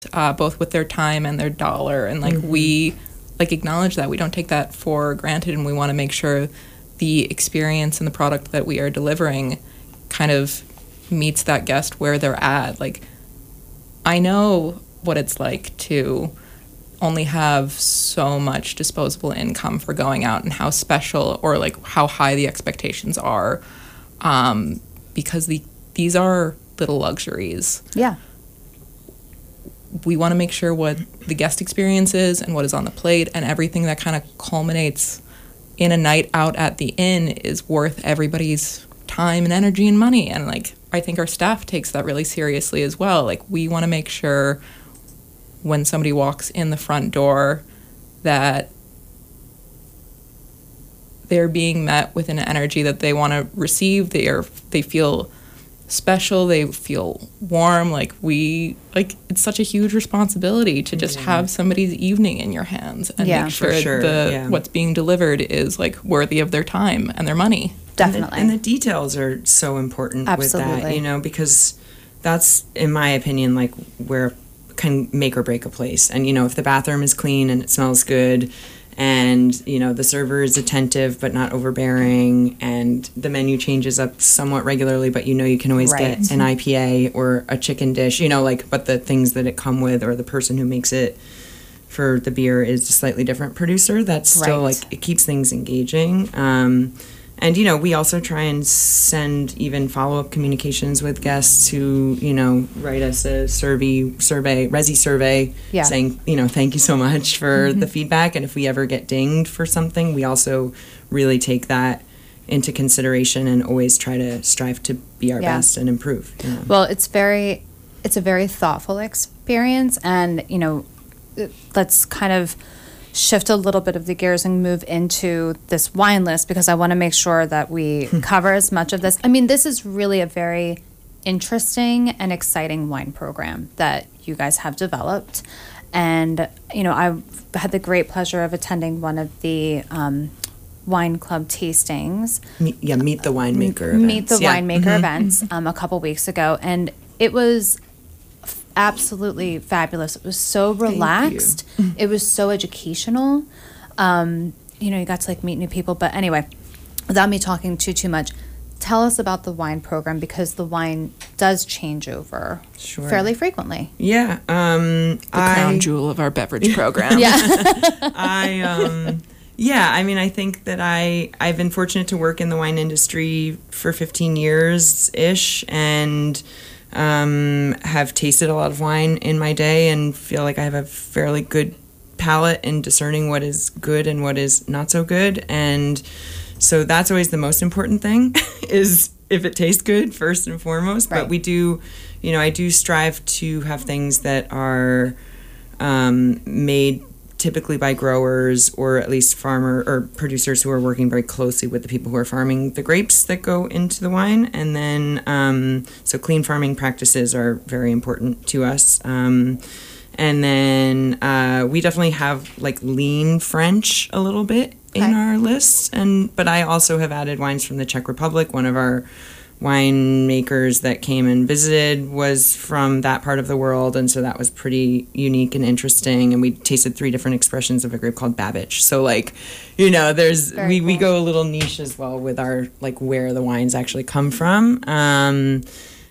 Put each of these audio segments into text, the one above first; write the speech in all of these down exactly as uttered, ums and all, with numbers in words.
uh, both with their time and their dollar. And like mm-hmm. we like acknowledge that. We don't take that for granted, and we want to make sure the experience and the product that we are delivering kind of meets that guest where they're at. Like, I know what it's like to only have so much disposable income for going out, and how special or like how high the expectations are, um, because the these are little luxuries. Yeah. We want to make sure what the guest experience is and what is on the plate, and everything that kind of culminates in a night out at the inn is worth everybody's time and energy and money. And like, I think our staff takes that really seriously as well. Like, we want to make sure when somebody walks in the front door that they're being met with an energy that they want to receive. They are, they feel special, they feel warm. Like, we, like, it's such a huge responsibility to just yeah. have somebody's evening in your hands and yeah, make sure, sure. the yeah. what's being delivered is like worthy of their time and their money. Definitely. And the, and the details are so important Absolutely. with that, you know, because that's, in my opinion, like where can make or break a place. And, you know, if the bathroom is clean and it smells good, and, you know, the server is attentive but not overbearing, and the menu changes up somewhat regularly, but you know you can always right. get an I P A or a chicken dish, you know, like, but the things that it come with, or the person who makes it for the beer is a slightly different producer, that's still, right. like, it keeps things engaging. Um, and, you know, we also try and send even follow-up communications with guests who, you know, write us a survey, survey, Resi survey, yeah. saying, you know, thank you so much for mm-hmm. the feedback. And if we ever get dinged for something, we also really take that into consideration and always try to strive to be our yeah. best and improve. Yeah. Well, it's very, it's a very thoughtful experience. And, you know, let's kind of shift a little bit of the gears and move into this wine list, because I want to make sure that we cover as much of this. I mean, this is really a very interesting and exciting wine program that you guys have developed. And, you know, I've had the great pleasure of attending one of the um, wine club tastings. Me- yeah, Meet the Winemaker M- events. Meet the yeah. Winemaker mm-hmm. events um, a couple weeks ago. And it was absolutely fabulous. It was so relaxed. It was so educational. Um, you know, you got to like meet new people. But anyway, without me talking too too much, tell us about the wine program, because the wine does change over sure. fairly frequently. Yeah, um, The I, crown jewel of our beverage program. Yeah, I um, yeah. I mean, I think that I I've been fortunate to work in the wine industry for fifteen years ish, and Um, have tasted a lot of wine in my day, and feel like I have a fairly good palate in discerning what is good and what is not so good. And so that's always the most important thing, is if it tastes good first and foremost. Right. But we do, you know, I do strive to have things that are um, made typically by growers, or at least farmer or producers who are working very closely with the people who are farming the grapes that go into the wine. And then, um, so clean farming practices are very important to us. Um, and then uh, we definitely have like lean French a little bit in okay. our list. And but I also have added wines from the Czech Republic. One of our winemakers that came and visited was from that part of the world, and so that was pretty unique and interesting. And we tasted three different expressions of a grape called Babbage. So like, you know, there's Very we, cool. we go a little niche as well with our like where the wines actually come from. Um,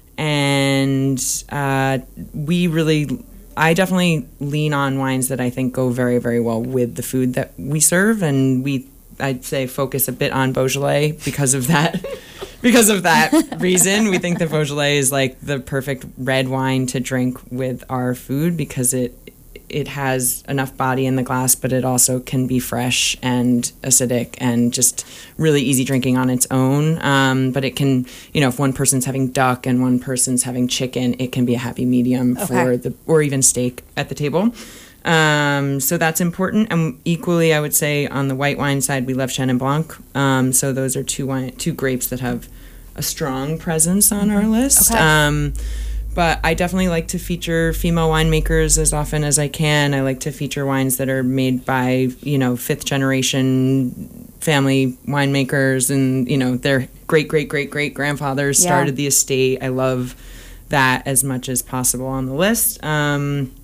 and uh, we really I definitely lean on wines that I think go very, very well with the food that we serve, and we I'd say focus a bit on Beaujolais because of that. Because of that reason, we think the Beaujolais is like the perfect red wine to drink with our food, because it it has enough body in the glass, but it also can be fresh and acidic and just really easy drinking on its own. Um, but it can, you know, if one person's having duck and one person's having chicken, it can be a happy medium okay. for the, or even steak at the table. Um, so that's important. And equally, I would say on the white wine side, we love Chenin Blanc. Um, so those are two wine, two grapes that have a strong presence on our list. Okay. Um, but I definitely like to feature female winemakers as often as I can. I like to feature wines that are made by, you know, fifth generation family winemakers, and, you know, their great, great, great, great grandfathers yeah. started the estate. I love that as much as possible on the list. Um,